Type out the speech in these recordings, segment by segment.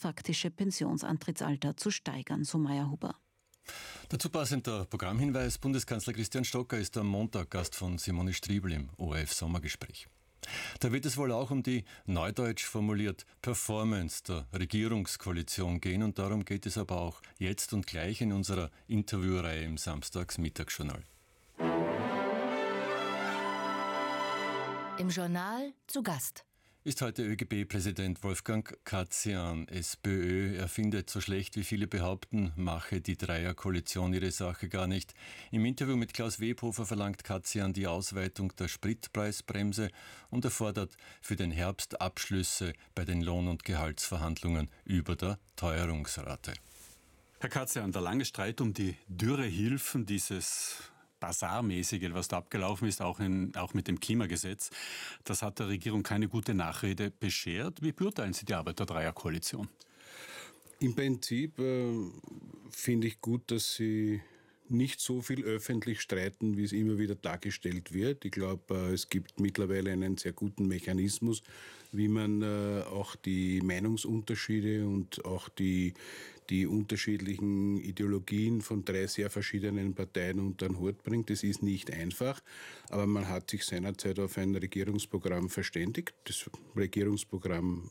faktische Pensionsantrittsalter zu steigern, so Meyerhuber. Dazu passender Programmhinweis: Bundeskanzler Christian Stocker ist am Montag Gast von Simone Striebel im ORF-Sommergespräch. Da wird es wohl auch um die, neudeutsch formuliert, Performance der Regierungskoalition gehen, und darum geht es aber auch jetzt und gleich in unserer Interviewreihe im Samstagsmittagsjournal. Im Journal zu Gast ist heute ÖGB-Präsident Wolfgang Katzian, SPÖ. Er findet, so schlecht wie viele behaupten, mache die Dreierkoalition ihre Sache gar nicht. Im Interview mit Klaus Webhofer verlangt Katzian die Ausweitung der Spritpreisbremse und er fordert für den Herbst Abschlüsse bei den Lohn- und Gehaltsverhandlungen über der Teuerungsrate. Herr Katzian, der lange Streit um die Dürrehilfen, dieses Basarmäßige, was da abgelaufen ist, auch mit dem Klimagesetz, das hat der Regierung keine gute Nachrede beschert. Wie beurteilen Sie die Arbeit der Dreierkoalition? Im Prinzip finde ich gut, dass sie nicht so viel öffentlich streiten, wie es immer wieder dargestellt wird. Ich glaube, es gibt mittlerweile einen sehr guten Mechanismus, wie man auch die Meinungsunterschiede und auch die unterschiedlichen Ideologien von 3 sehr verschiedenen Parteien unter den Hut bringt. Das ist nicht einfach, aber man hat sich seinerzeit auf ein Regierungsprogramm verständigt. Das Regierungsprogramm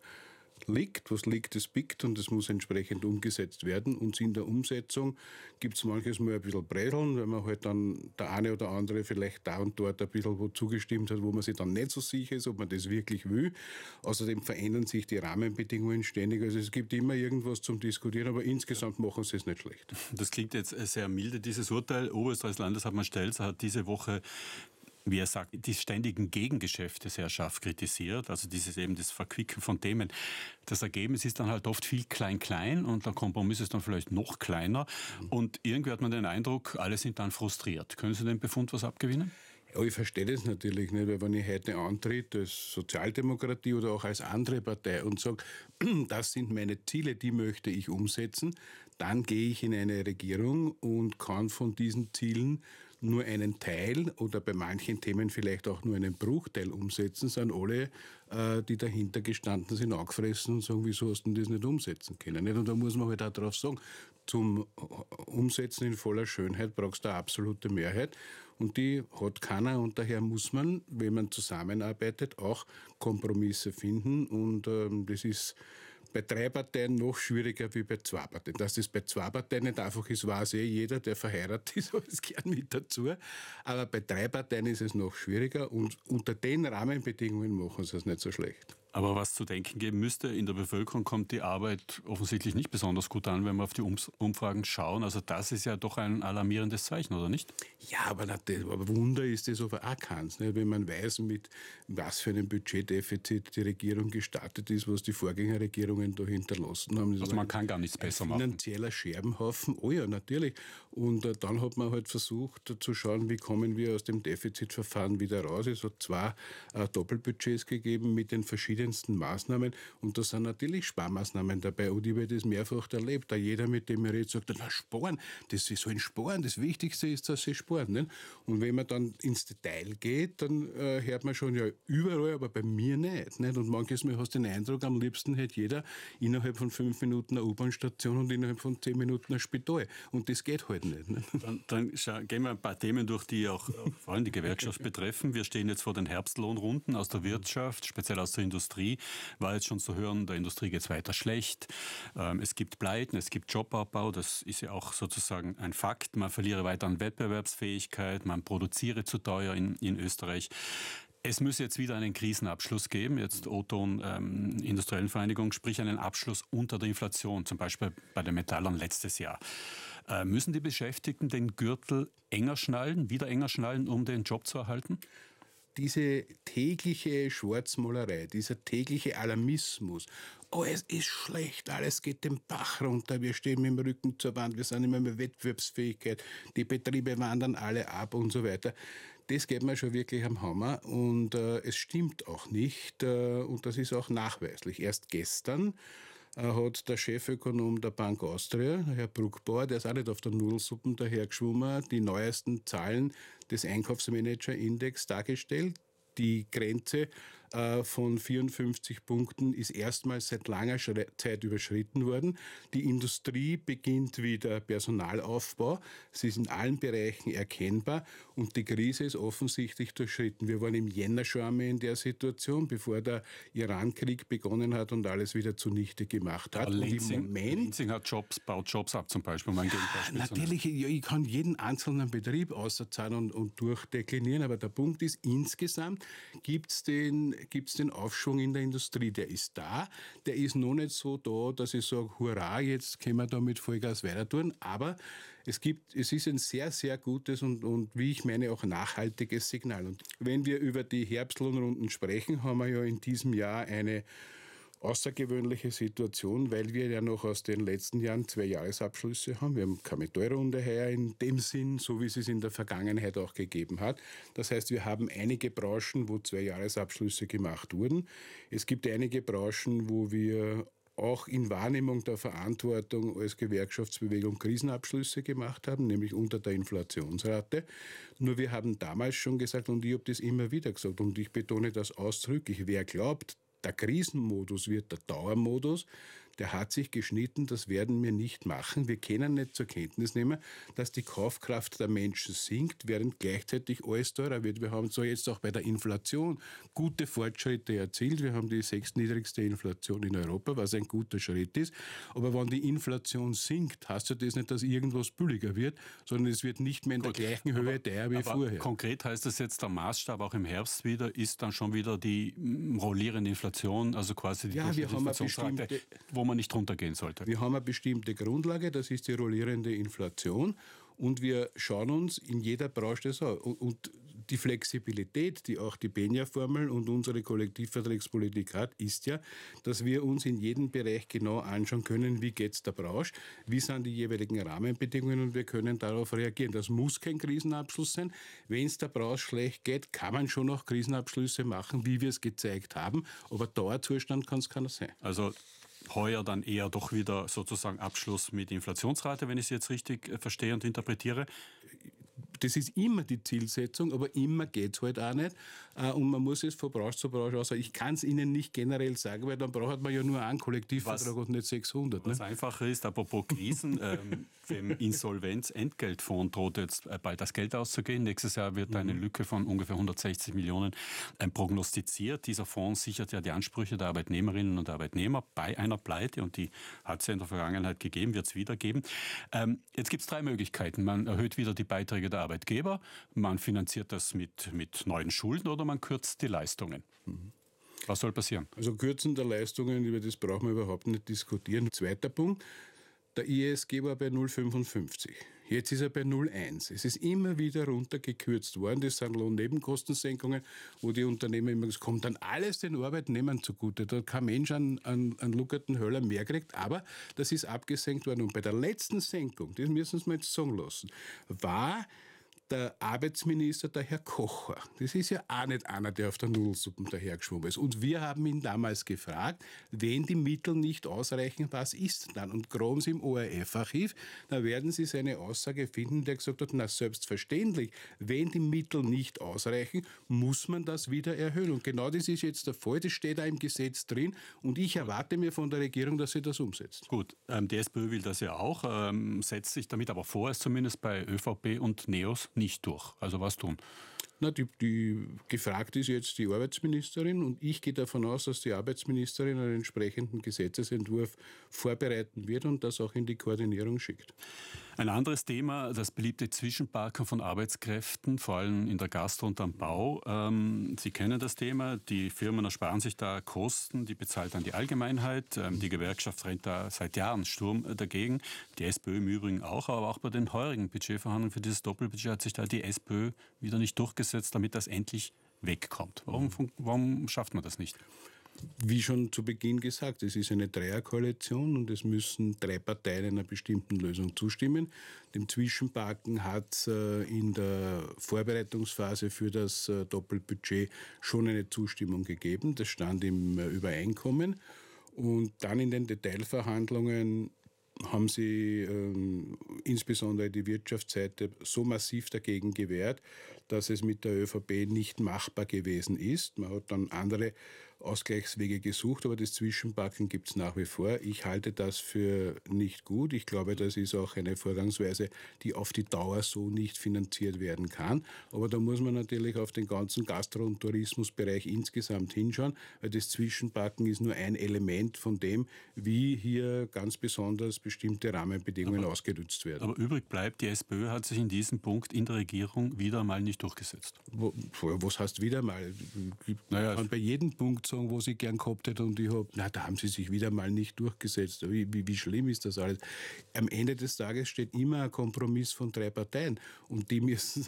liegt, was liegt, das biegt, und das muss entsprechend umgesetzt werden. Und in der Umsetzung gibt es manches Mal ein bisschen Brädeln, weil man halt dann der eine oder andere vielleicht da und dort ein bisschen wo zugestimmt hat, wo man sich dann nicht so sicher ist, ob man das wirklich will. Außerdem verändern sich die Rahmenbedingungen ständig. Also es gibt immer irgendwas zum Diskutieren, aber insgesamt machen sie es nicht schlecht. Das klingt jetzt sehr milde, dieses Urteil. Oberösterreichs Landeshauptmann Stelzer hat diese Woche, wie er sagt, die ständigen Gegengeschäfte sehr scharf kritisiert, also das Verquicken von Themen. Das Ergebnis ist dann halt oft viel klein-klein und der Kompromiss ist dann vielleicht noch kleiner und irgendwie hat man den Eindruck, alle sind dann frustriert. Können Sie dem Befund was abgewinnen? Ja, ich verstehe das natürlich nicht, weil wenn ich heute antritt als Sozialdemokratie oder auch als andere Partei und sage, das sind meine Ziele, die möchte ich umsetzen, dann gehe ich in eine Regierung und kann von diesen Zielen nur einen Teil oder bei manchen Themen vielleicht auch nur einen Bruchteil umsetzen, sind alle, die dahinter gestanden sind, angefressen und sagen, wieso hast du das nicht umsetzen können? Und da muss man halt auch drauf sagen, zum Umsetzen in voller Schönheit brauchst du eine absolute Mehrheit und die hat keiner, und daher muss man, wenn man zusammenarbeitet, auch Kompromisse finden, und das ist bei 3 Parteien noch schwieriger wie bei 2 Parteien. Dass das bei 2 Parteien nicht einfach ist, weiß jeder, der verheiratet ist, aber es gehört mit dazu. Aber bei 3 Parteien ist es noch schwieriger, und unter den Rahmenbedingungen machen sie es nicht so schlecht. Aber was zu denken geben müsste, in der Bevölkerung kommt die Arbeit offensichtlich nicht besonders gut an, wenn wir auf die Umfragen schauen. Also das ist ja doch ein alarmierendes Zeichen, oder nicht? Ja, aber Wunder ist das aber auch keins. Wenn man weiß, mit was für einem Budgetdefizit die Regierung gestartet ist, was die Vorgängerregierungen da hinterlassen haben. Also man kann gar nichts besser machen. Finanzieller Scherbenhaufen, oh ja, natürlich. Und dann hat man halt versucht zu schauen, wie kommen wir aus dem Defizitverfahren wieder raus. Es hat 2 Doppelbudgets gegeben mit den verschiedenen Maßnahmen, und da sind natürlich Sparmaßnahmen dabei, und ich habe das mehrfach erlebt. Da jeder, mit dem ich rede, sagt, na, sparen, sie sollen sparen, das Wichtigste ist, dass sie sparen. Nicht? Und wenn man dann ins Detail geht, dann hört man schon, ja, überall, aber bei mir nicht. Und manches Mal hast du den Eindruck, am liebsten hätte jeder innerhalb von 5 Minuten eine U-Bahn-Station und innerhalb von 10 Minuten ein Spital. Und das geht halt nicht. Dann gehen wir ein paar Themen durch, die auch vor allem die Gewerkschaft betreffen. Wir stehen jetzt vor den Herbstlohnrunden aus der Wirtschaft, speziell aus der Industrie. War jetzt schon zu hören, der Industrie geht es weiter schlecht. Es gibt Pleiten, es gibt Jobabbau, das ist ja auch sozusagen ein Fakt. Man verliere weiter an Wettbewerbsfähigkeit, man produziere zu teuer in Österreich. Es müsse jetzt wieder einen Krisenabschluss geben, jetzt O-Ton Industriellen Vereinigung, sprich einen Abschluss unter der Inflation, zum Beispiel bei den Metallern letztes Jahr. Müssen die Beschäftigten den Gürtel enger schnallen, wieder enger schnallen, um den Job zu erhalten? Diese tägliche Schwarzmalerei, dieser tägliche Alarmismus, alles ist schlecht, alles geht den Bach runter, wir stehen mit dem Rücken zur Wand, wir sind immer mehr Wettbewerbsfähigkeit, die Betriebe wandern alle ab und so weiter. Das geht mir schon wirklich am Hammer, und es stimmt auch nicht, und das ist auch nachweislich. Erst gestern hat der Chefökonom der Bank Austria, Herr Bruckbauer, der ist auch nicht auf der Nudelsuppe dahergeschwommen, die neuesten Zahlen des Einkaufsmanager-Index dargestellt. Die Grenze von 54 Punkten ist erstmals seit langer Zeit überschritten worden. Die Industrie beginnt wieder Personalaufbau. Sie ist in allen Bereichen erkennbar und die Krise ist offensichtlich durchschritten. Wir waren im Jänner schon einmal in der Situation, bevor der Iran-Krieg begonnen hat und alles wieder zunichte gemacht hat. Lenzing baut Jobs ab zum Beispiel. Natürlich, ich kann jeden einzelnen Betrieb außerzahlen und durchdeklinieren, aber der Punkt ist, insgesamt gibt es den Aufschwung in der Industrie. Der ist da, der ist noch nicht so da, dass ich sage, hurra, jetzt können wir da mit Vollgas weiter tun, aber es ist ein sehr, sehr gutes und wie ich meine, auch nachhaltiges Signal. Und wenn wir über die Herbstlohnrunden sprechen, haben wir ja in diesem Jahr eine außergewöhnliche Situation, weil wir ja noch aus den letzten Jahren 2 Jahresabschlüsse haben. Wir haben keine Metallrunde heuer in dem Sinn, so wie es in der Vergangenheit auch gegeben hat. Das heißt, wir haben einige Branchen, wo 2 Jahresabschlüsse gemacht wurden. Es gibt einige Branchen, wo wir auch in Wahrnehmung der Verantwortung als Gewerkschaftsbewegung Krisenabschlüsse gemacht haben, nämlich unter der Inflationsrate. Nur wir haben damals schon gesagt, und ich habe das immer wieder gesagt, und ich betone das ausdrücklich, wer glaubt, der Krisenmodus wird der Dauermodus, der hat sich geschnitten, das werden wir nicht machen. Wir können nicht zur Kenntnis nehmen, dass die Kaufkraft der Menschen sinkt, während gleichzeitig alles teurer wird. Wir haben so jetzt auch bei der Inflation gute Fortschritte erzielt. Wir haben die 6. niedrigste Inflation in Europa, was ein guter Schritt ist. Aber wenn die Inflation sinkt, heißt ja das nicht, dass irgendwas billiger wird, sondern es wird nicht mehr in der gleichen Höhe teuer wie vorher. Konkret heißt das jetzt, der Maßstab auch im Herbst wieder, ist dann schon wieder die rollierende Inflation, also quasi die Inflationsrate, wo man nicht runtergehen sollte. Wir haben eine bestimmte Grundlage, das ist die rollierende Inflation. Und wir schauen uns in jeder Branche das an. Und die Flexibilität, die auch die Benja-Formel und unsere Kollektivvertragspolitik hat, ist ja, dass wir uns in jedem Bereich genau anschauen können, wie geht es der Branche, wie sind die jeweiligen Rahmenbedingungen und wir können darauf reagieren. Das muss kein Krisenabschluss sein. Wenn es der Branche schlecht geht, kann man schon auch Krisenabschlüsse machen, wie wir es gezeigt haben. Aber Dauerzustand kann es keiner sein. Also heuer dann eher doch wieder sozusagen Abschluss mit Inflationsrate, wenn ich es jetzt richtig verstehe und interpretiere. Das ist immer die Zielsetzung, aber immer geht es halt auch nicht. Und man muss es von Branche zu Branche aussehen. Ich kann es Ihnen nicht generell sagen, weil dann braucht man ja nur einen Kollektivvertrag und nicht 600. Was einfacher ist, apropos Krisen, dem Insolvenzentgeltfonds droht jetzt bald das Geld auszugehen. Nächstes Jahr wird eine Lücke von ungefähr 160 Millionen prognostiziert. Dieser Fonds sichert ja die Ansprüche der Arbeitnehmerinnen und Arbeitnehmer bei einer Pleite und die hat es ja in der Vergangenheit gegeben, wird es wieder geben. Jetzt gibt es 3 Möglichkeiten. Man erhöht wieder die Beiträge der Arbeitgeber, man finanziert das mit neuen Schulden oder man kürzt die Leistungen. Was soll passieren? Also Kürzen der Leistungen, über das brauchen wir überhaupt nicht diskutieren. Zweiter Punkt, der ISG war bei 0,55. Jetzt ist er bei 0,1. Es ist immer wieder runtergekürzt worden. Das sind Lohnnebenkostensenkungen, wo die Unternehmen immer, es kommt dann alles den Arbeitnehmern zugute. Da hat kein Mensch an luckerten Höller mehr gekriegt, aber das ist abgesenkt worden. Und bei der letzten Senkung, das müssen Sie mir jetzt sagen lassen, war der Arbeitsminister, der Herr Kocher. Das ist ja auch nicht einer, der auf der Nudelsuppe dahergeschwommen ist. Und wir haben ihn damals gefragt, wenn die Mittel nicht ausreichen, was ist dann? Und graben Sie im ORF-Archiv, da werden Sie seine Aussage finden, der gesagt hat, na selbstverständlich, wenn die Mittel nicht ausreichen, muss man das wieder erhöhen. Und genau das ist jetzt der Fall, das steht da im Gesetz drin und ich erwarte mir von der Regierung, dass sie das umsetzt. Gut, die SPÖ will das ja auch, setzt sich damit aber vor, es zumindest bei ÖVP und NEOS nicht durch. Also was tun? Na, die gefragt ist jetzt die Arbeitsministerin und ich gehe davon aus, dass die Arbeitsministerin einen entsprechenden Gesetzesentwurf vorbereiten wird und das auch in die Koordinierung schickt. Ein anderes Thema, das beliebte Zwischenparken von Arbeitskräften, vor allem in der Gastro und am Bau. Sie kennen das Thema, die Firmen ersparen sich da Kosten, die bezahlt dann die Allgemeinheit. Die Gewerkschaft rennt da seit Jahren Sturm dagegen, die SPÖ im Übrigen auch, aber auch bei den heurigen Budgetverhandlungen für dieses Doppelbudget hat sich da die SPÖ wieder nicht durchgesetzt, damit das endlich wegkommt. Warum schafft man das nicht? Wie schon zu Beginn gesagt, es ist eine Dreierkoalition und es müssen 3 Parteien einer bestimmten Lösung zustimmen. Dem Zwischenparken hat es in der Vorbereitungsphase für das Doppelbudget schon eine Zustimmung gegeben. Das stand im Übereinkommen. Und dann in den Detailverhandlungen haben sie insbesondere die Wirtschaftsseite so massiv dagegen gewehrt, dass es mit der ÖVP nicht machbar gewesen ist. Man hat dann andere Ausgleichswege gesucht, aber das Zwischenpacken gibt es nach wie vor. Ich halte das für nicht gut. Ich glaube, das ist auch eine Vorgangsweise, die auf die Dauer so nicht finanziert werden kann. Aber da muss man natürlich auf den ganzen Gastro- und Tourismusbereich insgesamt hinschauen, weil das Zwischenpacken ist nur ein Element von dem, wie hier ganz besonders bestimmte Rahmenbedingungen ausgenutzt werden. Aber übrig bleibt, die SPÖ hat sich in diesem Punkt in der Regierung wieder mal nicht durchgesetzt. Was heißt wieder mal? Ich kann bei jedem Punkt sagen, was ich gern gehabt hätte und da haben sie sich wieder mal nicht durchgesetzt. Wie schlimm ist das alles? Am Ende des Tages steht immer ein Kompromiss von 3 Parteien und die müssen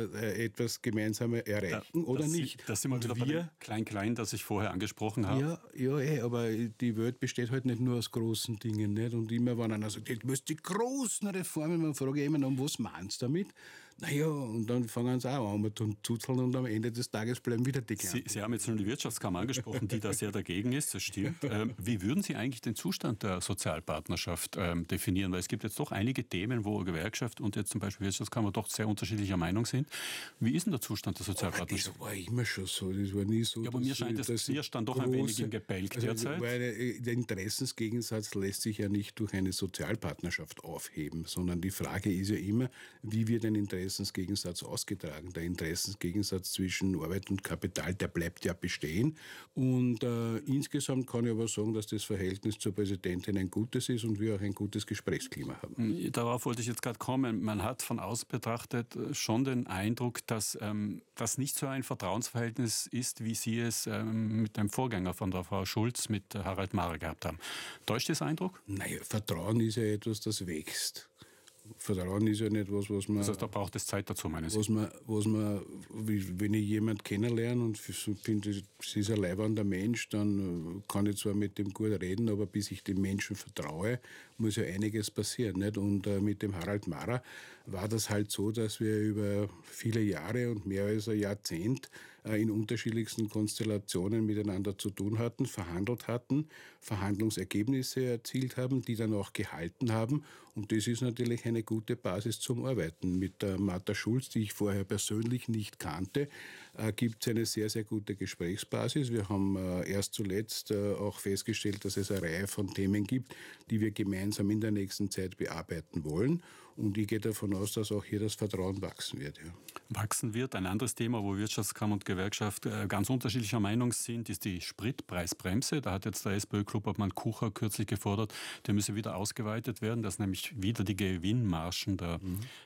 etwas gemeinsam erreichen oder nicht. Das sind wir wieder bei dem Klein-Klein, das ich vorher angesprochen habe. Ja, aber die Welt besteht halt nicht nur aus großen Dingen. Nicht? Und immer, wenn einer sagt, du musst die großen Reformen, man frage ich immer, was meinst du damit? Naja, und dann fangen sie auch an zu zuzeln und am Ende des Tages bleiben wieder die Kleinen. Sie haben jetzt schon die Wirtschaftskammer angesprochen, die da sehr dagegen ist, das stimmt. Wie würden Sie eigentlich den Zustand der Sozialpartnerschaft definieren? Weil es gibt jetzt doch einige Themen, wo Gewerkschaft und jetzt zum Beispiel Wirtschaftskammer doch sehr unterschiedlicher Meinung sind. Wie ist denn der Zustand der Sozialpartnerschaft? Das war immer schon so, das war nie so. Ja, aber mir scheint das stand doch ein wenig im Gebälk derzeit. Weil der Interessensgegensatz lässt sich ja nicht durch eine Sozialpartnerschaft aufheben, sondern die Frage ist ja immer, wie wird ein Interessensgegensatz ausgetragen. Der Interessensgegensatz zwischen Arbeit und Kapital, der bleibt ja bestehen. Und insgesamt kann ich aber sagen, dass das Verhältnis zur Präsidentin ein gutes ist und wir auch ein gutes Gesprächsklima haben. Darauf wollte ich jetzt gerade kommen. Man hat von außen betrachtet schon den Eindruck, dass das nicht so ein Vertrauensverhältnis ist, wie Sie es mit dem Vorgänger von der Frau Schulz, mit Harald Marra gehabt haben. Täuscht das Eindruck? Naja, Vertrauen ist ja etwas, das wächst. Vertrauen ist ja nicht was man... Das heißt, da braucht es Zeit dazu, meine Sie? Wenn ich jemanden kennenlerne und finde, es ist ein leibender Mensch, dann kann ich zwar mit dem gut reden, aber bis ich dem Menschen vertraue, muss ja einiges passieren. Nicht? Und mit dem Harald Marra war das halt so, dass wir über viele Jahre und mehr als ein Jahrzehnt in unterschiedlichsten Konstellationen miteinander zu tun hatten, verhandelt hatten, Verhandlungsergebnisse erzielt haben, die dann auch gehalten haben. Und das ist natürlich eine gute Basis zum Arbeiten. Mit der Martha Schulz, die ich vorher persönlich nicht kannte, gibt es eine sehr, sehr gute Gesprächsbasis. Wir haben erst zuletzt auch festgestellt, dass es eine Reihe von Themen gibt, die wir gemeinsam in der nächsten Zeit bearbeiten wollen. Und ich gehe davon aus, dass auch hier das Vertrauen wachsen wird. Ja. Wachsen wird. Ein anderes Thema, wo Wirtschaftskammer und Gewerkschaft ganz unterschiedlicher Meinung sind, ist die Spritpreisbremse. Da hat jetzt der SPÖ-Clubobmann Kucher kürzlich gefordert, der müsse wieder ausgeweitet werden, dass nämlich wieder die Gewinnmargen der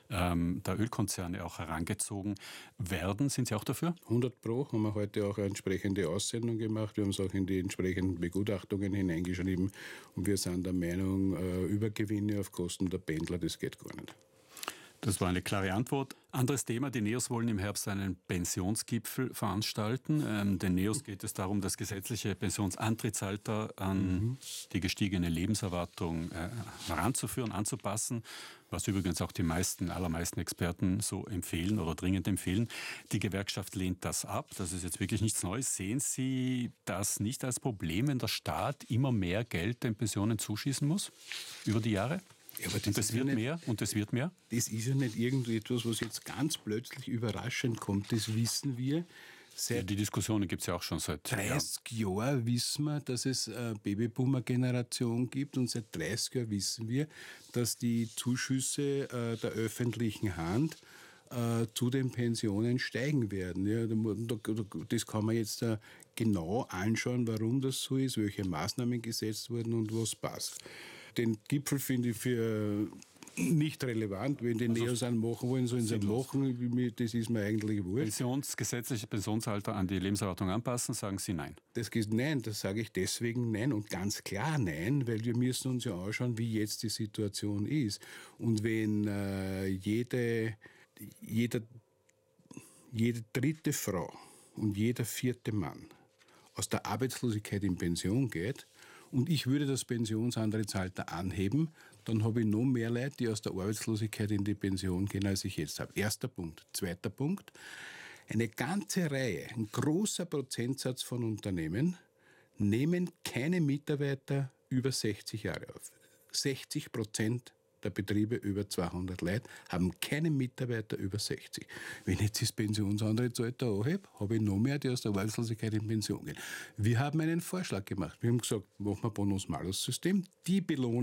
Ölkonzerne auch herangezogen werden. Sind Sie auch dafür? 100%. Haben wir heute auch eine entsprechende Aussendung gemacht. Wir haben es auch in die entsprechenden Begutachtungen hineingeschrieben. Und wir sind der Meinung, Übergewinne auf Kosten der Pendler, das geht gar nicht. Das war eine klare Antwort. Anderes Thema, die NEOS wollen im Herbst einen Pensionsgipfel veranstalten. Den NEOS geht es darum, das gesetzliche Pensionsantrittsalter an die gestiegene Lebenserwartung heranzuführen, anzupassen, was übrigens auch die allermeisten Experten so empfehlen oder dringend empfehlen. Die Gewerkschaft lehnt das ab. Das ist jetzt wirklich nichts Neues. Sehen Sie das nicht als Problem, wenn der Staat immer mehr Geld den Pensionen zuschießen muss über die Jahre? Ja, aber und das wird mehr und das wird mehr? Das ist ja nicht irgendetwas, was jetzt ganz plötzlich überraschend kommt. Das wissen wir. Die Diskussionen gibt es ja auch schon seit 30 Jahren wissen wir, dass es eine Babyboomer-Generation gibt und seit 30 Jahren wissen wir, dass die Zuschüsse der öffentlichen Hand zu den Pensionen steigen werden. Ja, das kann man jetzt genau anschauen, warum das so ist, welche Maßnahmen gesetzt wurden und was passt. Den Gipfel finde ich für nicht relevant. Wenn die NEOS einen machen wollen, sollen sie machen. Das ist mir eigentlich wurscht. Gesetzliche Pensionsalter an die Lebenserwartung anpassen, sagen Sie nein? Nein, das sage ich deswegen nein und ganz klar nein, weil wir müssen uns ja anschauen, wie jetzt die Situation ist. Und wenn jede dritte Frau und jeder vierte Mann aus der Arbeitslosigkeit in Pension geht, und ich würde das Pensionsantrittsalter anheben, dann habe ich noch mehr Leute, die aus der Arbeitslosigkeit in die Pension gehen, als ich jetzt habe. Erster Punkt. Zweiter Punkt. Eine ganze Reihe, ein großer Prozentsatz von Unternehmen nehmen keine Mitarbeiter über 60 Jahre auf. 60% der Betriebe über 200 Leute haben keine Mitarbeiter über 60. Wenn ich jetzt das Pensionsantrittsalter anhebe, habe ich noch mehr, die aus der Arbeitslosigkeit in Pension gehen. Wir haben einen Vorschlag gemacht. Wir haben gesagt, machen wir ein Bonus-Malus-System. Die belohnen